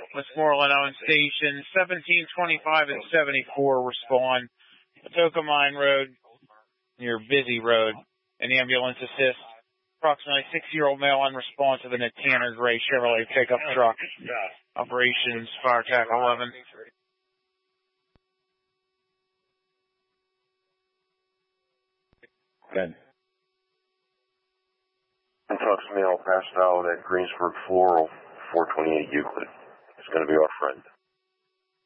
Westmoreland on station. 1725 and 74 respond. Atoka Mine Road, near Busy Road, an ambulance assist. Approximately 6-year-old male unresponsive in a Tanner gray Chevrolet pickup truck. Operations Fire TAC 11. Good. Truck's male passed out at Greensburg Floral, 428 Euclid. It's going to be our friend.